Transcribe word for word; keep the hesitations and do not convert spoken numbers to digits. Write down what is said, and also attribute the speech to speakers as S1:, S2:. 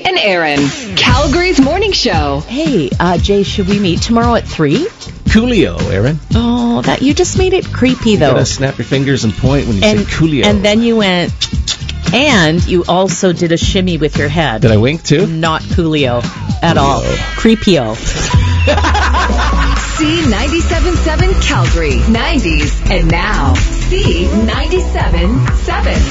S1: and Aaron. Calgary's morning show.
S2: Hey, uh, Jay, should we meet tomorrow at three?
S3: Coolio, Aaron.
S2: Oh, that you just made it creepy,
S3: You
S2: though.
S3: gotta snap your fingers and point when you
S2: and,
S3: say Coolio.
S2: And then you went, and you also did a shimmy with your head.
S3: Did I wink, too?
S2: Not Coolio at
S3: Coolio.
S2: all. Creepio.
S1: C ninety-seven point seven Calgary, nineties, and now C ninety-seven point seven.